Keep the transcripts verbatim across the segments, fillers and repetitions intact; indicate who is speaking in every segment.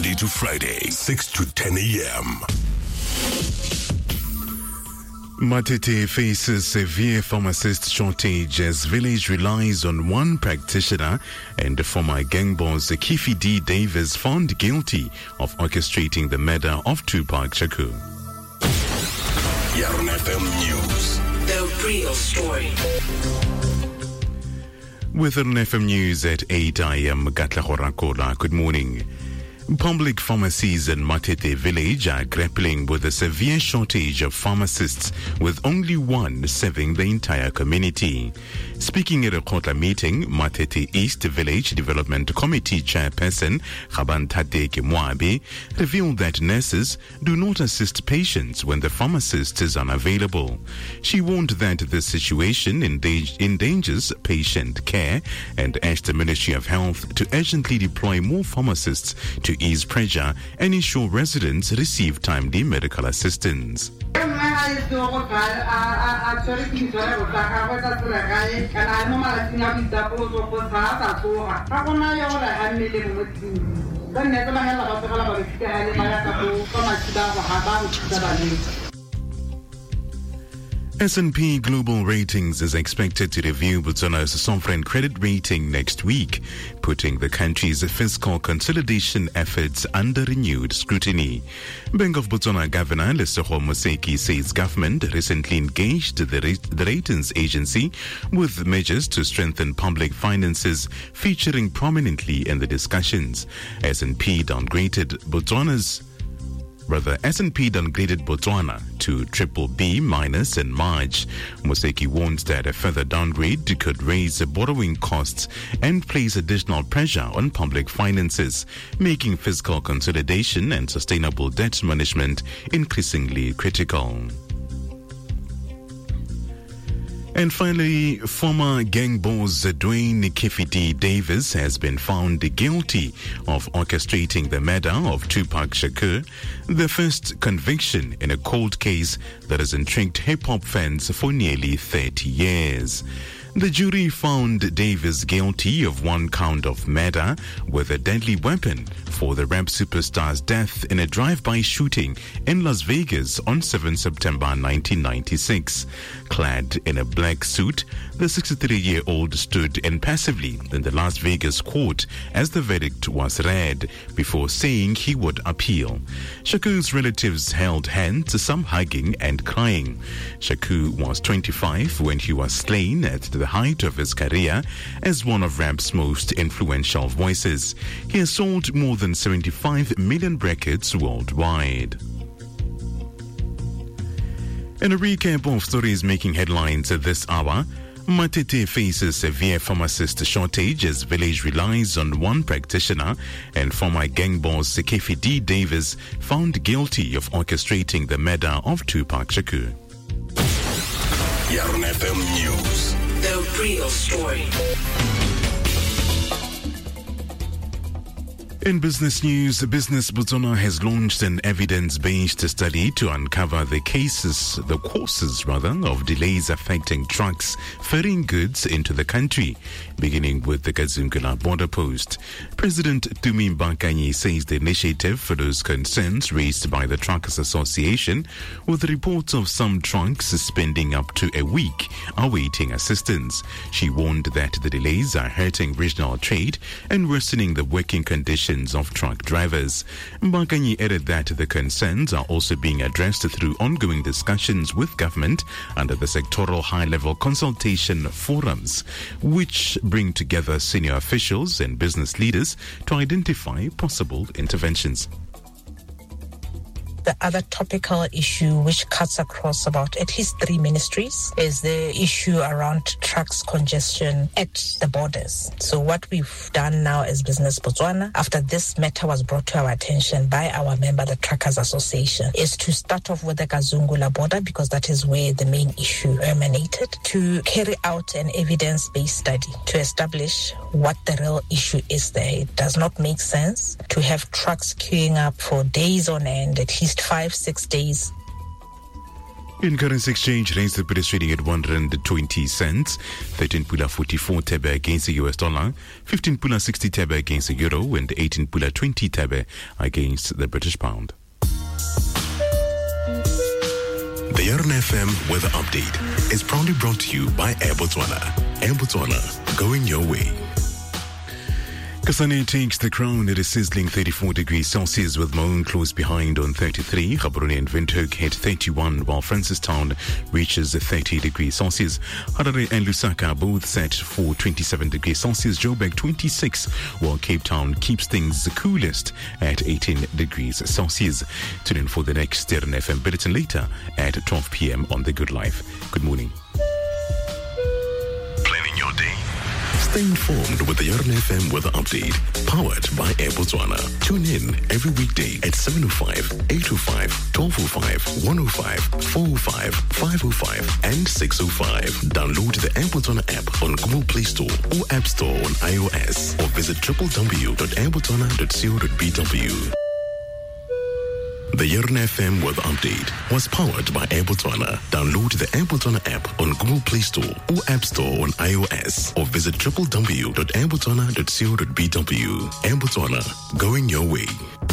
Speaker 1: Monday to Friday, six to ten a.m. Matete faces severe pharmacist shortage as village relies on one practitioner, and the former gang boss Keefe D. Davis found guilty of orchestrating the murder of Tupac Shakur. Yarn F M News.
Speaker 2: The real story.
Speaker 1: With Yarn F M News at eight, I am Gatla Horakola. Good morning. Public pharmacies in Matete village are grappling with a severe shortage of pharmacists, with only one serving the entire community. Speaking at a Kotla meeting, Matete East Village Development Committee Chairperson Khabantate Kimwabe revealed that nurses do not assist patients when the pharmacist is unavailable. She warned that the situation endangers patient care and asked the Ministry of Health to urgently deploy more pharmacists to ease pressure and ensure residents receive timely medical assistance. S and P Global Ratings is expected to review Botswana's sovereign credit rating next week, putting the country's fiscal consolidation efforts under renewed scrutiny. Bank of Botswana Governor Lesego Moseki says government recently engaged the, the ratings agency with measures to strengthen public finances, featuring prominently in the discussions. S and P downgraded Botswana's Rather, S and P downgraded Botswana to triple B minus in March. Moseki warns that a further downgrade could raise borrowing costs and place additional pressure on public finances, making fiscal consolidation and sustainable debt management increasingly critical. And finally, former gang boss Dwayne Keefe D. Davis has been found guilty of orchestrating the murder of Tupac Shakur, the first conviction in a cold case that has intrigued hip-hop fans for nearly thirty years. The jury found Davis guilty of one count of murder with a deadly weapon for the rap superstar's death in a drive-by shooting in Las Vegas on the seventh of September nineteen ninety-six. Clad in a black suit, the sixty-three-year-old stood impassively in the Las Vegas court as the verdict was read before saying he would appeal. Shakur's relatives held hands, some hugging and crying. Shakur was twenty-five when he was slain at the height of his career as one of rap's most influential voices. He has sold more than seventy-five million records worldwide. In a recap of stories making headlines at this hour, Matete faces severe pharmacist shortage as village relies on one practitioner, and former gang boss Keefe D. Davis found guilty of orchestrating the murder of Tupac Shakur.
Speaker 2: Yarn F M News. The real story.
Speaker 1: In business news, Business Botswana has launched an evidence-based study to uncover the cases, the causes rather, of delays affecting trucks ferrying goods into the country, beginning with the Kazungula border post. President Tumi Mbakanyi says the initiative follows concerns raised by the Truckers Association, with reports of some trucks spending up to a week awaiting assistance. She warned that the delays are hurting regional trade and worsening the working conditions of truck drivers. Mbakanyi added that the concerns are also being addressed through ongoing discussions with government under the sectoral high-level consultation forums, which bring together senior officials and business leaders to identify possible interventions.
Speaker 3: The other topical issue which cuts across about at least three ministries is the issue around trucks congestion at the borders. So what we've done now as Business Botswana, after this matter was brought to our attention by our member, the Truckers Association, is to start off with the Kazungula border, because that is where the main issue emanated, to carry out an evidence-based study to establish what the real issue is there. It does not make sense to have trucks queuing up for days on end, at least five, six days.
Speaker 1: In currency exchange rates, the British trading at one hundred twenty cents, thirteen pula forty-four tebe against the U S dollar, fifteen pula sixty tebe against the euro, and eighteen pula twenty tebe against the British pound.
Speaker 4: The R N F M Weather Update is proudly brought to you by Air Botswana. Air Botswana, going your way.
Speaker 1: Kasane takes the crown at a sizzling thirty-four degrees Celsius, with Maun close behind on thirty-three. Gaborone and Windhoek hit thirty-one, while Francistown reaches thirty degrees Celsius. Harare and Lusaka both set for twenty-seven degrees Celsius. Joburg twenty-six, while Cape Town keeps things the coolest at eighteen degrees Celsius. Tune in for the next R N F M bulletin later at twelve p.m. on The Good Life. Good morning.
Speaker 4: Planning your day? Stay informed with the R N F M Weather Update, powered by Air Botswana. Tune in every weekday at seven oh five, eight oh five, twelve oh five, one oh five, four oh five, five oh five, and six oh five. Download the Air Botswana app on Google Play Store or App Store on iOS, or visit w w w dot air botswana dot co dot b w. The R N F M Weather Update was powered by Air Botswana. Download the Air Botswana app on Google Play Store or App Store on iOS, or visit w w w dot air botswana dot co dot b w. Air Botswana, going your way.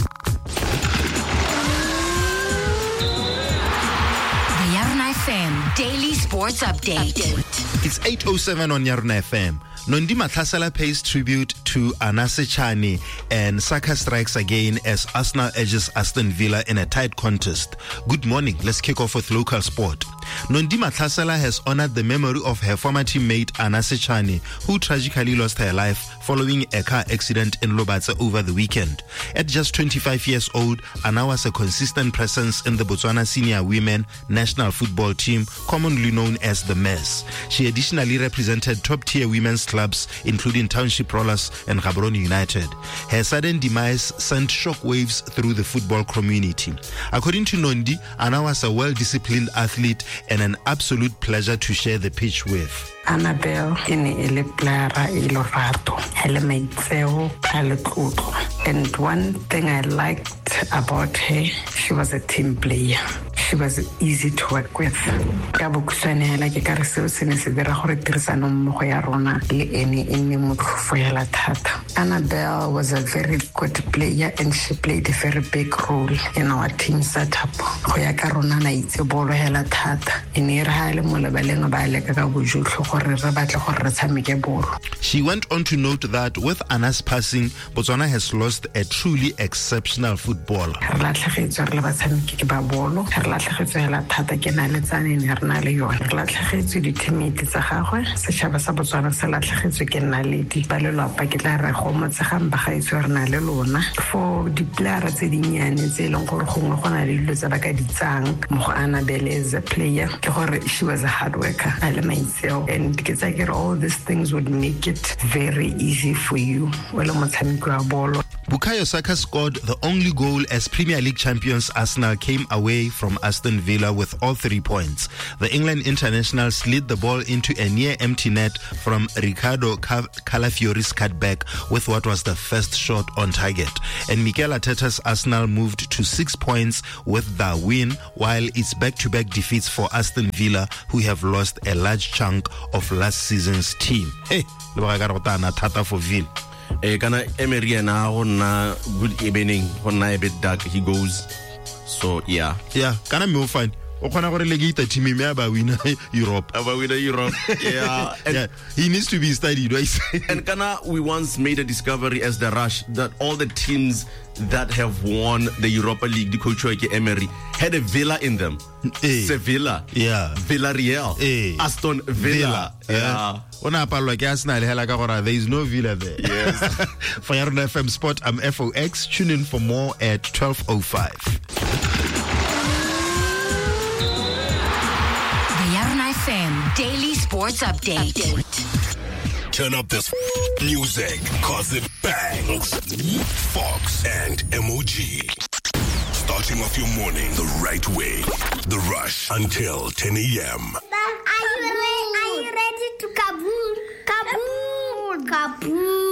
Speaker 5: The R N F M Daily Sports Update.
Speaker 6: It's eight oh seven on R N F M. Nondi Mathlasela pays tribute to Anase Chani, and Saka strikes again as Arsenal edges Aston Villa in a tight contest. Good morning. Let's kick off with local sport. Nondi Mathlasela has honored the memory of her former teammate Anase Chani, who tragically lost her life following a car accident in Lobatse over the weekend. At just twenty-five years old, Ana was a consistent presence in the Botswana senior women national football team, commonly known as the Mess. She additionally represented top-tier women's clubs, including Township Rollers and Gaborone United. Her sudden demise sent shockwaves through the football community. According to Nondi, Ana was a well-disciplined athlete and an absolute pleasure to share the pitch with.
Speaker 7: Annabelle in ele plara ilorato hele maitseo hele tlotlo. And one thing I liked about her, she was a team player. She was easy to work with. Ka bokusane hela ke ka re seo se ne se dira gore tirisano mmogo ya rona le ene e nne motlhofo hela thata. Annabelle was a very good player, and she played a very big role in our team setup. Go ya ka rona na itse bolo hela thata. Ene re ha le mo lebaleng ba leka ka bojotlho gore re batle gore re tshameke bolo.
Speaker 6: She went on to note that with Ana's passing, Botswana has lost a truly exceptional footballer.
Speaker 7: Re latlhegetswe re le batshameki ke ba bolo. Re latlhegetswe hela thata ke na le tsane ne re na le yone. Re latlhegetswe di-teammate tsa gagwe. Setšhaba sa Botswana se latlhegetswe ke nna le di balelapa ke tla re go motsegang ba gaetswe re na le lona. For di-playera tse dinnyane tse e leng gore gongwe go na le dilo tse ba ka di tsang mo go Annabelle as a player ke gore she was a hard worker a le maitseo, and ke tsa ke re all these things would make it very easy for you o le motshameki wa bolo.
Speaker 6: Bukayo Saka scored the only goal as Premier League champions Arsenal came away from Aston Villa with all three points. The England international slid the ball into a near-empty net from Ricardo Calafiori's cutback with what was the first shot on target. And Mikel Arteta's Arsenal moved to six points with the win, while its back-to-back defeats for Aston Villa, who have lost a large chunk of last season's team. Hey, Tata for Villa.
Speaker 8: Eh, kana Emery na hona good evening hona a bit dark he goes, so yeah
Speaker 6: yeah kana me o fine o khona gore le gita team me aba wina Europe
Speaker 8: aba wina Europe yeah and
Speaker 6: yeah he needs to be studied, right?
Speaker 8: And kana we once made a discovery as the Rush that all the teams that have won the Europa League, the coach Emery, had a Villa in them.
Speaker 6: Hey.
Speaker 8: Sevilla,
Speaker 6: yeah,
Speaker 8: Villarreal, hey. Aston Villa,
Speaker 6: Villa. Yeah. Yeah. There is no Villa there.
Speaker 8: Yes.
Speaker 6: For R N F M Sport, I'm F O X. Tune in for more at twelve oh five.
Speaker 5: The R N F M Daily Sports Update.
Speaker 4: Turn up this music, cause it bangs. Fox and M O G. Starting off your morning the right way. The Rush until ten a.m.
Speaker 9: Are you ready? Are you ready to kaboom? Kaboom! Kaboom!